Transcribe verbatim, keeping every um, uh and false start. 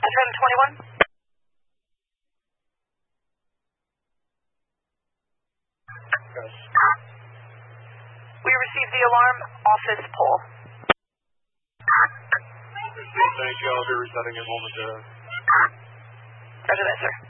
F M twenty-one. Yes. We received the alarm office pole. Thank you. I'll be resetting it momentarily. Roger that, sir.